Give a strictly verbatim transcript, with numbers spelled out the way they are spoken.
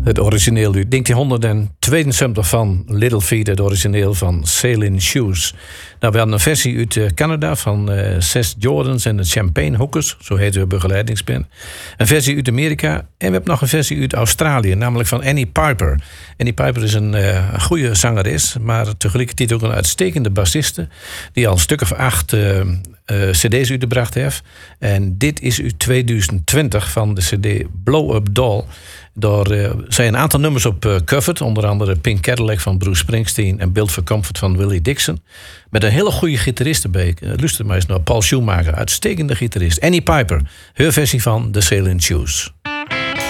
Het origineel uit negentienhonderdtweeënzeventig van Little Feat, het origineel van Sailing Shoes. Nou, we hadden een versie uit Canada van uh, Seth Jordans en de Champagne Hookers, zo heet de begeleidingsband. Een versie uit Amerika en we hebben nog een versie uit Australië, namelijk van Annie Piper. Annie Piper is een uh, goede zangeres, maar tegelijkertijd ook een uitstekende bassiste, die al een stuk of acht uh, uh, cd's uitgebracht heeft. En dit is uit tweeduizend twintig van de cd Blow Up Doll. Daar uh, zijn een aantal nummers op uh, covered. Onder andere Pink Cadillac van Bruce Springsteen en Built for Comfort van Willie Dixon. Met een hele goede gitarist erbij. Uh, luister maar eens naar Paul Schumacher. Uitstekende gitarist. Annie Piper. Haar versie van The Sailing Shoes.